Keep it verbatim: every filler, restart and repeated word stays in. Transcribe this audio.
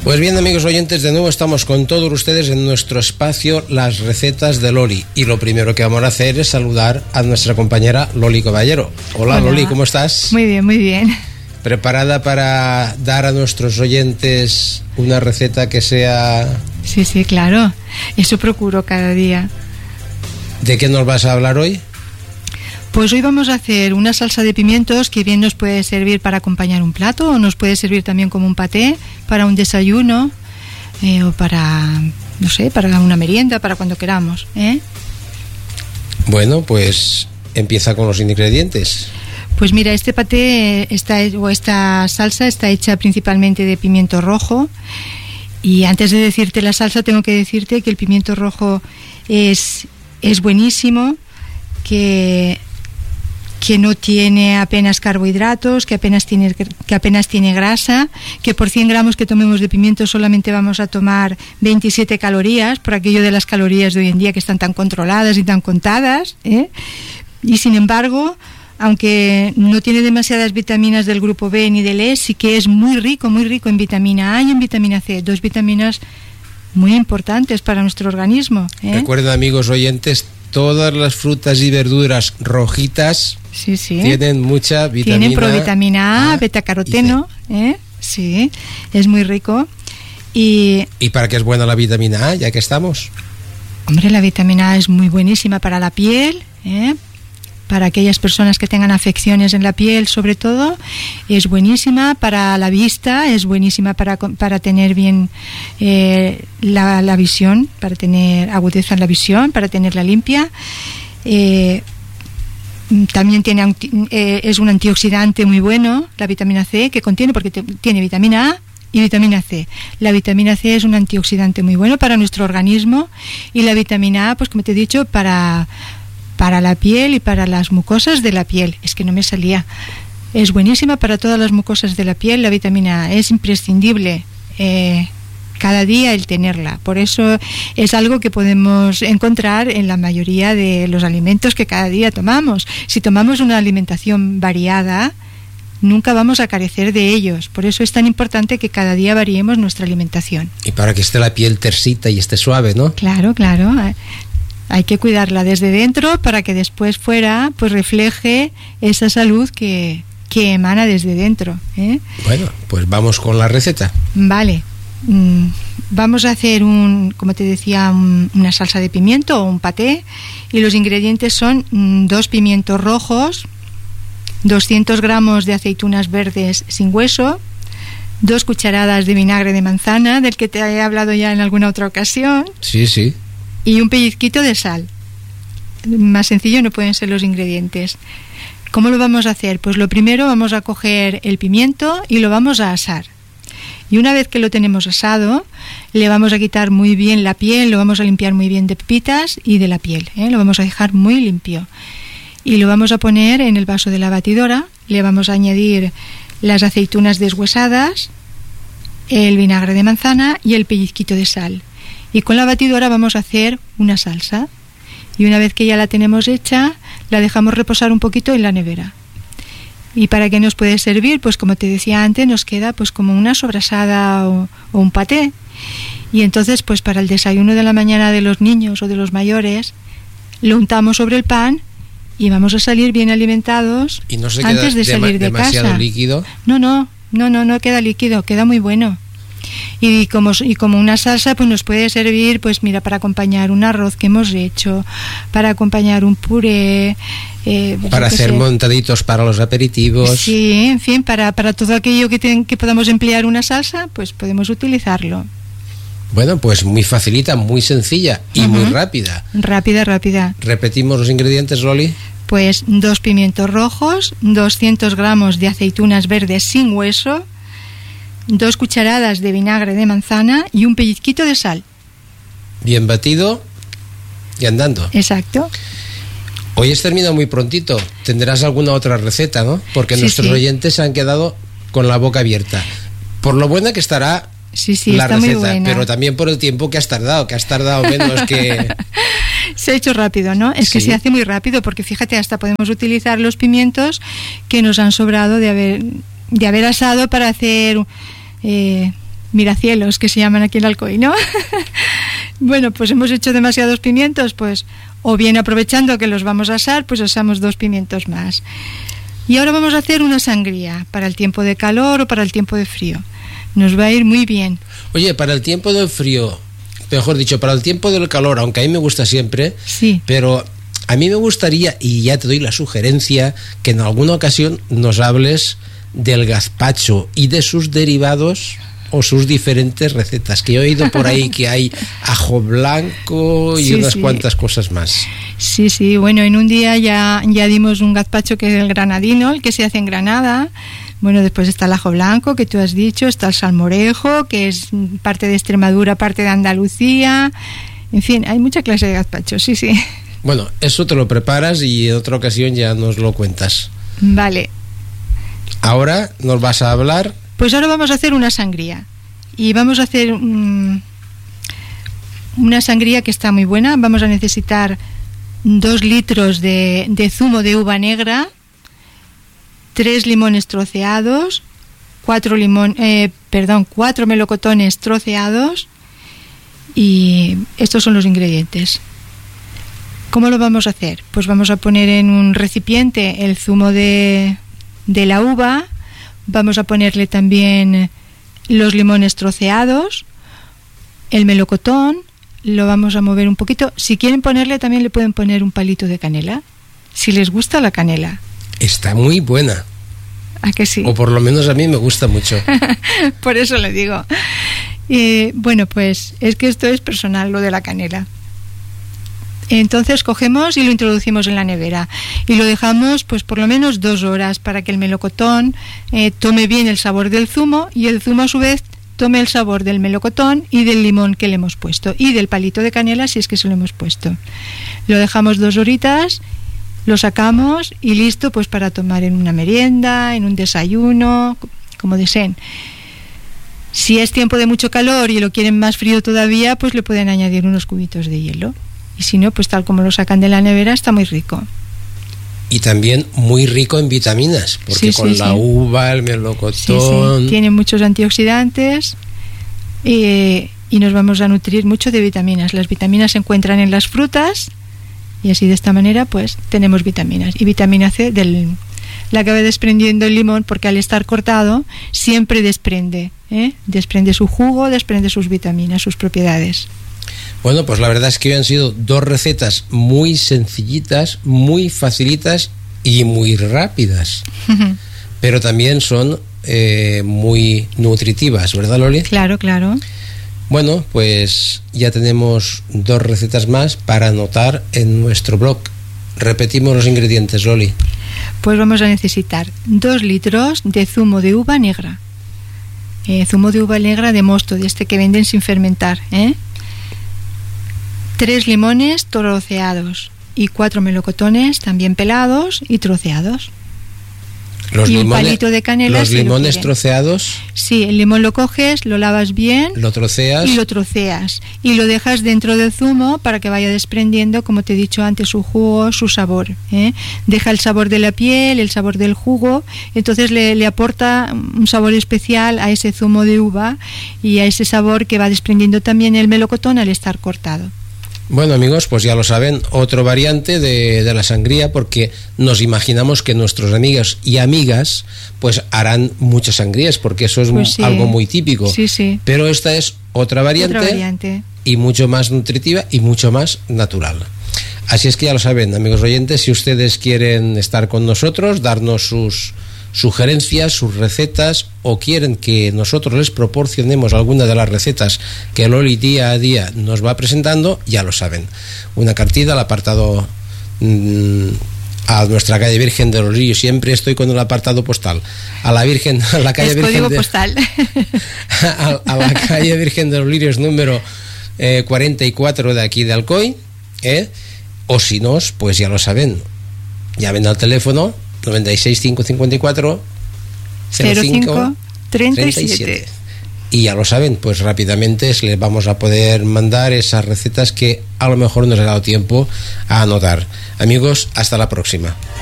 Pues bien, amigos oyentes, de nuevo estamos con todos ustedes en nuestro espacio Las Recetas de Loli. Y lo primero que vamos a hacer es saludar a nuestra compañera Loli Caballero. Hola, Hola. Loli, ¿cómo estás? Muy bien, muy bien. ¿Preparada para dar a nuestros oyentes una receta que sea...? Sí, sí, claro. Eso procuro cada día. ¿De qué nos vas a hablar hoy? Pues hoy vamos a hacer una salsa de pimientos que bien nos puede servir para acompañar un plato o nos puede servir también como un paté para un desayuno eh, o para, no sé, para una merienda, para cuando queramos, ¿eh? Bueno, pues empieza con los ingredientes. Pues mira, este paté está, o esta salsa está hecha principalmente de pimiento rojo. Y antes de decirte la salsa, tengo que decirte que el pimiento rojo es, es buenísimo, que... que no tiene apenas carbohidratos, que apenas tiene que apenas tiene grasa, que por cien gramos que tomemos de pimiento solamente vamos a tomar veintisiete calorías, por aquello de las calorías de hoy en día que están tan controladas y tan contadas, ¿eh? Y sin embargo, aunque no tiene demasiadas vitaminas del grupo B ni del E, sí que es muy rico, muy rico en vitamina A y en vitamina C, dos vitaminas muy importantes para nuestro organismo, ¿eh? Recuerden, amigos oyentes, todas las frutas y verduras rojitas sí, sí. tienen mucha vitamina. Tienen provitamina A, betacaroteno, ¿eh? Sí, es muy rico. Y, ¿Y para qué es buena la vitamina A, ya que estamos? Hombre, la vitamina A es muy buenísima para la piel, ¿eh? Para aquellas personas que tengan afecciones en la piel, sobre todo, es buenísima para la vista, es buenísima para, para tener bien eh, la, la visión, para tener agudeza en la visión, para tenerla limpia. Eh, también tiene eh, es un antioxidante muy bueno, la vitamina C, que contiene, porque te, tiene vitamina A y vitamina C. La vitamina C es un antioxidante muy bueno para nuestro organismo y la vitamina A, pues como te he dicho, para... para la piel y para las mucosas de la piel. Es que no me salía. Es buenísima para todas las mucosas de la piel, la vitamina A. Es imprescindible eh, cada día el tenerla. Por eso es algo que podemos encontrar en la mayoría de los alimentos que cada día tomamos. Si tomamos una alimentación variada, nunca vamos a carecer de ellos. Por eso es tan importante que cada día variemos nuestra alimentación. Y para que esté la piel tersita y esté suave, ¿no? Claro, claro. Hay que cuidarla desde dentro para que después fuera pues refleje esa salud que, que emana desde dentro, ¿eh? Bueno, pues vamos con la receta. Vale. Mm, vamos a hacer un, como te decía, un, una salsa de pimiento o un paté, y los ingredientes son mm, dos pimientos rojos, doscientos gramos de aceitunas verdes sin hueso, dos cucharadas de vinagre de manzana, del que te he hablado ya en alguna otra ocasión. Sí, sí. Y un pellizquito de sal. Más sencillo no pueden ser los ingredientes. ¿Cómo lo vamos a hacer? Pues lo primero vamos a coger el pimiento y lo vamos a asar. Y una vez que lo tenemos asado, le vamos a quitar muy bien la piel, lo vamos a limpiar muy bien de pepitas y de la piel, ¿eh? Lo vamos a dejar muy limpio. Y lo vamos a poner en el vaso de la batidora, le vamos a añadir las aceitunas deshuesadas, el vinagre de manzana y el pellizquito de sal. Y con la batidora vamos a hacer una salsa. Y una vez que ya la tenemos hecha, la dejamos reposar un poquito en la nevera. ¿Y para qué nos puede servir? Pues como te decía antes, nos queda pues como una sobrasada o, o un paté. Y entonces pues para el desayuno de la mañana de los niños o de los mayores, lo untamos sobre el pan y vamos a salir bien alimentados ¿Y no se antes de queda salir de demasiado casa. líquido? No, no, no, no, no queda líquido, queda muy bueno. Y como, y como una salsa pues nos puede servir pues mira para acompañar un arroz que hemos hecho, para acompañar un puré, eh, para hacer sé. montaditos para los aperitivos. Sí, en fin, para, para todo aquello que, ten, que podamos emplear una salsa, pues podemos utilizarlo. Bueno, pues muy facilita, muy sencilla y uh-huh. muy rápida. Rápida, rápida. ¿Repetimos los ingredientes, Loli? Pues dos pimientos rojos, doscientos gramos de aceitunas verdes sin hueso, dos cucharadas de vinagre de manzana y un pellizquito de sal. Bien batido y andando. Exacto. Hoy has terminado muy prontito. Tendrás alguna otra receta, ¿no? Porque sí, nuestros sí. oyentes se han quedado con la boca abierta. Por lo buena que estará sí, sí, la está receta, muy buena. Pero también por el tiempo que has tardado, que has tardado menos que... Se ha hecho rápido, ¿no? Es sí. que se hace muy rápido, porque fíjate, hasta podemos utilizar los pimientos que nos han sobrado de haber... de haber asado para hacer eh, miracielos, que se llaman aquí en Alcoy, ¿no? Bueno, pues hemos hecho demasiados pimientos, pues, o bien aprovechando que los vamos a asar, pues asamos dos pimientos más. Y ahora vamos a hacer una sangría para el tiempo de calor o para el tiempo de frío. Nos va a ir muy bien. Oye, para el tiempo del frío, mejor dicho, para el tiempo del calor, aunque a mí me gusta siempre, sí, pero a mí me gustaría, y ya te doy la sugerencia, que en alguna ocasión nos hables del gazpacho y de sus derivados o sus diferentes recetas, que he oído por ahí que hay ajo blanco y sí, unas sí. cuantas cosas más. Sí, sí, bueno, en un día ya, ya dimos un gazpacho que es el granadino, el que se hace en Granada. Bueno, después está el ajo blanco, que tú has dicho, está el salmorejo, que es parte de Extremadura, parte de Andalucía. En fin, hay mucha clase de gazpacho, sí, sí. Bueno, eso te lo preparas y en otra ocasión ya nos lo cuentas. Vale. Ahora nos vas a hablar... Pues ahora vamos a hacer una sangría. Y vamos a hacer um, una sangría que está muy buena. Vamos a necesitar dos litros de, de zumo de uva negra, tres limones troceados, cuatro limón, eh, perdón, cuatro melocotones troceados, y estos son los ingredientes. ¿Cómo lo vamos a hacer? Pues vamos a poner en un recipiente el zumo de, de la uva, vamos a ponerle también los limones troceados, el melocotón, lo vamos a mover un poquito. Si quieren ponerle, también le pueden poner un palito de canela, si les gusta la canela. Está muy buena. ¿A que sí? O por lo menos a mí me gusta mucho. Por eso le digo. Eh, bueno, pues es que esto es personal, lo de la canela. Entonces cogemos y lo introducimos en la nevera y lo dejamos pues por lo menos dos horas para que el melocotón eh, tome bien el sabor del zumo y el zumo a su vez tome el sabor del melocotón y del limón que le hemos puesto y del palito de canela si es que se lo hemos puesto. Lo dejamos dos horitas, lo sacamos y listo pues para tomar en una merienda, en un desayuno, como deseen. Si es tiempo de mucho calor y lo quieren más frío todavía, pues le pueden añadir unos cubitos de hielo. Y si no, pues tal como lo sacan de la nevera, está muy rico. Y también muy rico en vitaminas, porque sí, con sí, la sí. uva, el melocotón... Sí, sí. Tiene muchos antioxidantes eh, y nos vamos a nutrir mucho de vitaminas. Las vitaminas se encuentran en las frutas y así de esta manera pues tenemos vitaminas. Y vitamina C del, la que va desprendiendo el limón, porque al estar cortado siempre desprende, ¿eh? desprende su jugo, desprende sus vitaminas, sus propiedades. Bueno, pues la verdad es que hoy han sido dos recetas muy sencillitas, muy facilitas y muy rápidas. Uh-huh. Pero también son eh, muy nutritivas, ¿verdad, Loli? Claro, claro. Bueno, pues ya tenemos dos recetas más para anotar en nuestro blog. Repetimos los ingredientes, Loli. Pues vamos a necesitar dos litros de zumo de uva negra. Eh, zumo de uva negra de mosto, de este que venden sin fermentar, ¿eh? Tres limones troceados y cuatro melocotones también pelados y troceados. Los y limones, un palito de canela. ¿Los si limones troceados? Sí, el limón lo coges, lo lavas bien. Lo troceas. Y lo troceas. Y lo dejas dentro del zumo para que vaya desprendiendo, como te he dicho antes, su jugo, su sabor. ¿eh? Deja el sabor de la piel, el sabor del jugo. Entonces le, le aporta un sabor especial a ese zumo de uva y a ese sabor que va desprendiendo también el melocotón al estar cortado. Bueno, amigos, pues ya lo saben, otro variante de, de la sangría, porque nos imaginamos que nuestros amigos y amigas pues harán muchas sangrías, porque eso es pues sí. algo muy típico. Sí, sí. Pero esta es otra variante, otra variante y mucho más nutritiva y mucho más natural. Así es que ya lo saben, amigos oyentes, si ustedes quieren estar con nosotros, darnos sus sugerencias, sus recetas, o quieren que nosotros les proporcionemos alguna de las recetas que Loli día a día nos va presentando, ya lo saben. Una cartita al apartado mmm, a nuestra calle Virgen de los Ríos. Siempre estoy con el apartado postal. A la Virgen, a la calle es Virgen código de, postal. a, a la calle Virgen de los Lirios número eh, cuarenta y cuatro de aquí de Alcoy, ¿eh? O si no, pues ya lo saben. Llamen al teléfono noventa y seis, cinco cincuenta y cuatro, cero cinco, treinta y siete. Y ya lo saben, pues rápidamente les vamos a poder mandar esas recetas que a lo mejor nos ha dado tiempo a anotar. Amigos, hasta la próxima.